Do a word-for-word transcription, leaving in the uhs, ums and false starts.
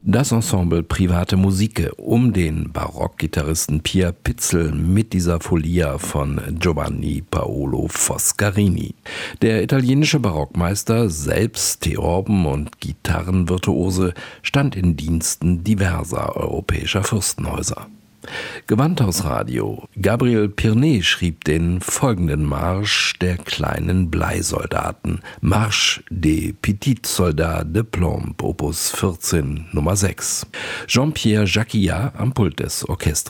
Das Ensemble Private Musiche um den Barockgitarristen Pier Pitzel mit dieser Folia von Giovanni Paolo Foscarini. Der italienische Barockmeister, selbst Theorben und Gitarrenvirtuose, stand in Diensten diverser europäischer Fürstenhäuser. Gewandhausradio. Gabriel Pirnet schrieb den folgenden Marsch der kleinen Bleisoldaten. Marche des Petits Soldats de Plomb, Opus vierzehn, Nummer sechs. Jean-Pierre Jacquia am Pult des Orchesters.